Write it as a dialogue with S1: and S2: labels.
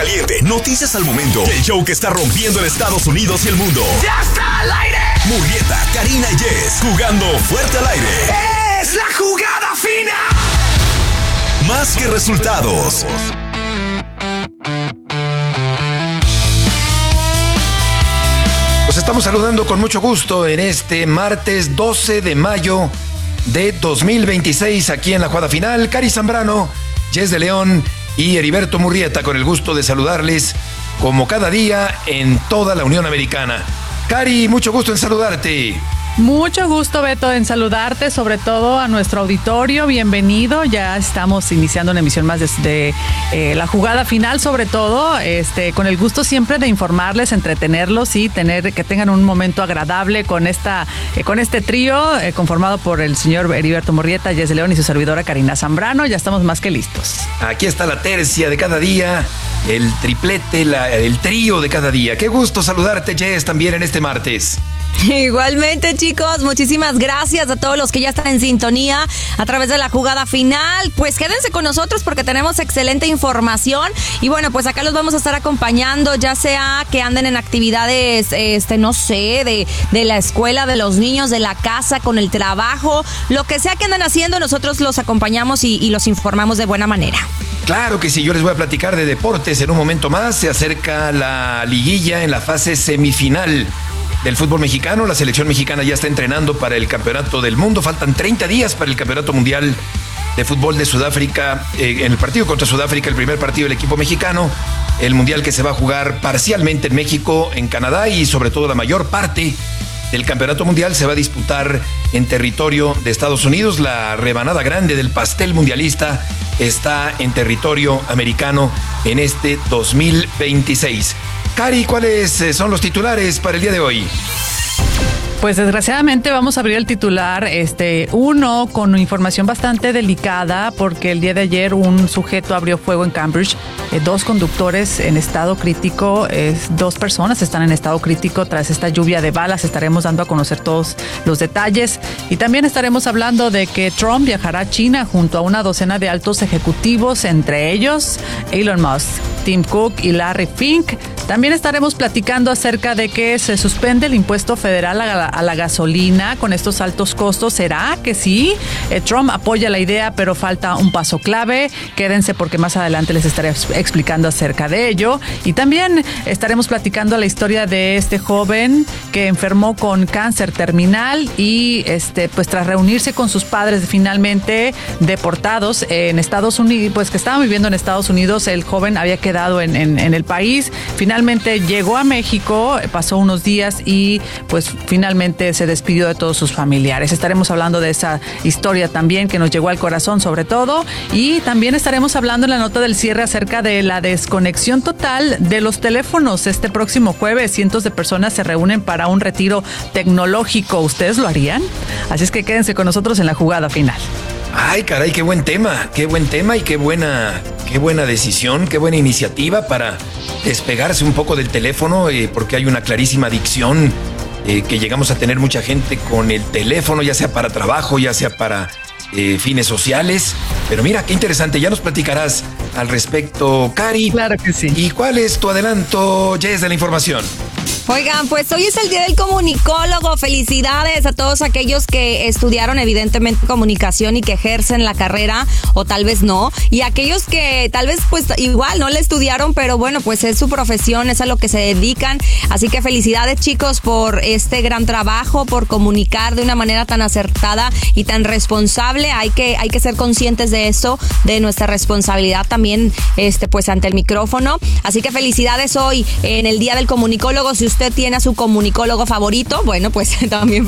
S1: caliente, noticias al momento. El show que está rompiendo en Estados Unidos y el mundo.
S2: ¡Ya está al aire!
S1: Murrieta, Karina y Jess, jugando fuerte al aire.
S2: ¡Es la jugada fina!
S1: Más que resultados.
S3: Los estamos saludando con mucho gusto en este martes 12 de mayo de 2026 aquí en la jugada final. Cari Zambrano, Jess de León y Heriberto Murrieta, con el gusto de saludarles como cada día en toda la Unión Americana. Cari, mucho gusto en saludarte.
S4: Mucho gusto, Beto, en saludarte, sobre todo a nuestro auditorio. Bienvenido. Ya estamos iniciando una emisión más de la jugada final, sobre todo con el gusto siempre de informarles, entretenerlos y que tengan un momento agradable con este trío conformado por el señor Heriberto Murrieta, Jess de León y su servidora Karina Zambrano. Ya estamos más que listos.
S3: Aquí está la tercia de cada día, el triplete, el trío de cada día. Qué gusto saludarte, Jess, también en este martes.
S5: Igualmente, chicos, muchísimas gracias a todos los que ya están en sintonía a través de la jugada final. Pues quédense con nosotros porque tenemos excelente información y bueno, pues acá los vamos a estar acompañando, ya sea que anden en actividades, no sé, de la escuela, de los niños, de la casa, con el trabajo, lo que sea que anden haciendo, nosotros los acompañamos y los informamos de buena manera.
S3: Claro que sí, yo les voy a platicar de deportes en un momento más. Se acerca la liguilla en la fase semifinal del fútbol mexicano. La selección mexicana ya está entrenando para el campeonato del mundo. Faltan 30 días para el campeonato mundial de fútbol de Sudáfrica. En el partido contra Sudáfrica, el primer partido del equipo mexicano. El mundial que se va a jugar parcialmente en México, en Canadá y sobre todo la mayor parte del campeonato mundial se va a disputar en territorio de Estados Unidos. La rebanada grande del pastel mundialista está en territorio americano en este 2026. Cari, ¿cuáles son los titulares para el día de hoy?
S4: Pues desgraciadamente vamos a abrir el titular, uno con información bastante delicada, porque el día de ayer un sujeto abrió fuego en Cambridge, 2 conductores en estado crítico, 2 personas están en estado crítico tras esta lluvia de balas. Estaremos dando a conocer todos los detalles y también estaremos hablando de que Trump viajará a China junto a una docena de altos ejecutivos, entre ellos Elon Musk, Tim Cook y Larry Fink. También estaremos platicando acerca de que se suspende el impuesto federal a la gasolina con estos altos costos. ¿Será que sí? Trump apoya la idea, pero falta un paso clave. Quédense porque más adelante les estaré explicando acerca de ello. Y también estaremos platicando la historia de este joven que enfermó con cáncer terminal y pues tras reunirse con sus padres finalmente deportados en Estados Unidos, pues que estaban viviendo en Estados Unidos, el joven había quedado en el país. Finalmente llegó a México, pasó unos días y pues finalmente se despidió de todos sus familiares. Estaremos hablando de esa historia también que nos llegó al corazón sobre todo, y también estaremos hablando en la nota del cierre acerca de la desconexión total de los teléfonos. Este próximo jueves cientos de personas se reúnen para un retiro tecnológico. ¿Ustedes lo harían? Así es que quédense con nosotros en la jugada final.
S3: Ay, caray, qué buen tema y qué buena decisión, qué buena iniciativa para despegarse un poco del teléfono, porque hay una clarísima adicción que llegamos a tener mucha gente con el teléfono, ya sea para trabajo, ya sea para fines sociales. Pero mira, qué interesante, ya nos platicarás al respecto, Cari.
S4: Claro que sí.
S3: ¿Y cuál es tu adelanto, Jess, de la información?
S5: Oigan, pues hoy es el Día del Comunicólogo. Felicidades a todos aquellos que estudiaron evidentemente comunicación y que ejercen la carrera, o tal vez no, y aquellos que tal vez pues igual no la estudiaron, pero bueno, pues es su profesión, es a lo que se dedican. Así que felicidades, chicos, por este gran trabajo, por comunicar de una manera tan acertada y tan responsable. Hay que ser conscientes de eso, de nuestra responsabilidad también pues ante el micrófono. Así que felicidades hoy en el Día del Comunicólogo. Si usted tiene a su comunicólogo favorito, bueno, pues también